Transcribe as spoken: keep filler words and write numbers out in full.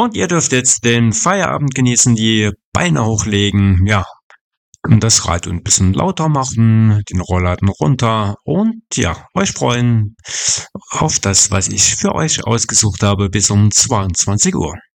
Und ihr dürft jetzt den Feierabend genießen, die Beine hochlegen, ja, und das Radio ein bisschen lauter machen, den Rollladen runter und ja, euch freuen auf das, was ich für euch ausgesucht habe bis um zweiundzwanzig Uhr.